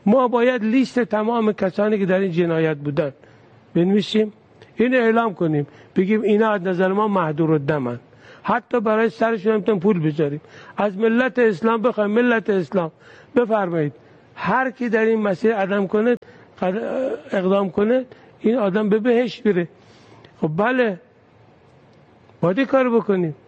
ما باید لیست تمام کسانی که در این جنایت بودن بنویسیم، این اعلام کنیم، بگیم اینا از نظر ما مهدورالدمن، حتی برای سرشون هم پول بذاریم، از ملت اسلام بخوایم ملت اسلام بفرمایید هر کی در این مسیر اقدام کنه این آدم به بهشت میره. خب بله باید کار بکنیم.